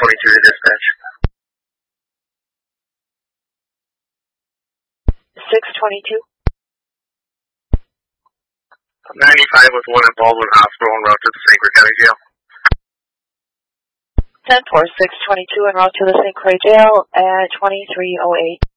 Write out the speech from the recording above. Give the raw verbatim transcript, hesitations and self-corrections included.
twenty-two to dispatch. six twenty-two. ninety-five with one involved with hospital en route to the Saint Croix County Jail. ten four, six twenty-two en route to the Saint Croix Jail at twenty-three oh eight.